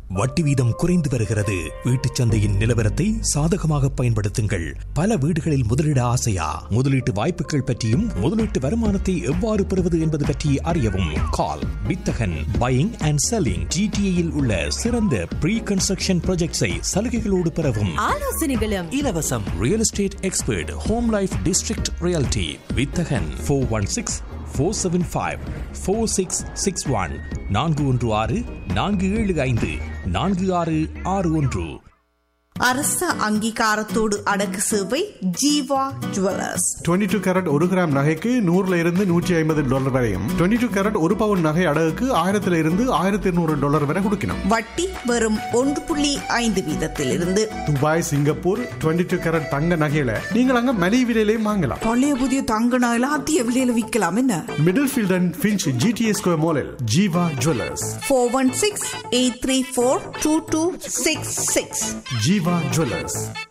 வட்டி வீதம் குறைந்து வருகிறது. வீட்டுச் சந்தையின் நிலவரத்தை சாதகமாக பயன்படுத்துங்கள். பல வீடுகளில் முதலீட ஆசையா? முதலீட்டு வாய்ப்புகள் பற்றியும் முதலீட்டு வருமானத்தை எவ்வாறு பெறுவது என்பது பற்றி அறியவும் கால் வித்தகன் பையிங் அண்ட் செல்லிங். ஜிடிஏயில் உள்ள சிறந்த ப்ரீ கன்ஸ்ட்ரக்ஷன் ப்ராஜெக்ட்ஸை சலுகைகளோடு பெறவும் ஆலோசனைகளும் இலவசம். Real estate expert home life district reality வித்தகன் 416-475-4661 416-475-4661. அரச அங்கீகாரத்தோடு அடக்கு சேவை ஜீவா ஜுவல்லர்ஸ். 22 கேரட் 1 கிராம் நகைக்கு $100 வரையும், 22 கேரட் 1 பவுன் நகை அடகுக்கு $1,000 வரை கொடுக்கணும். வட்டி வெறும் 1.5 வீதத்திலிருந்து. துபாய், சிங்கப்பூர் 22 கேரட் தங்க நகையில நீங்கள் அங்க மலிவு விலையிலேயே வாங்கலாம். பழைய புதிய தங்க நகையில அதிக விலையில விற்கலாம். என்ன middle field and Finch GTA square மாலில் ஜீவா ஜுவல்லர்ஸ். 416-834-2266. ஜீவா ஜுவல்லர்ஸ்.